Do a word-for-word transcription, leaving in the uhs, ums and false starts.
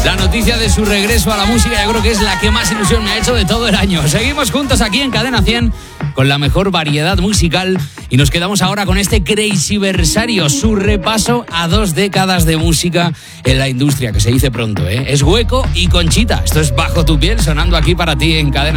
La noticia de su regreso a la música yo creo que es la que más ilusión me ha hecho de todo el año. Seguimos juntos aquí en Cadena cien con la mejor variedad musical y nos quedamos ahora con este Crazyversario, su repaso a dos décadas de música en la industria, que se dice pronto, ¿eh? Es Hueco y Conchita. Esto es Bajo tu piel sonando aquí para ti en Cadena.